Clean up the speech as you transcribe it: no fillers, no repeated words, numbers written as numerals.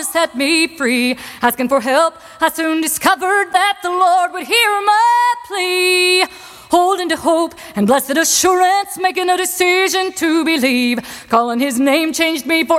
to set me free. Asking for help, I soon discovered that the Lord would hear my plea. Holding to hope and blessed assurance, making a decision to believe. Calling his name changed me forever.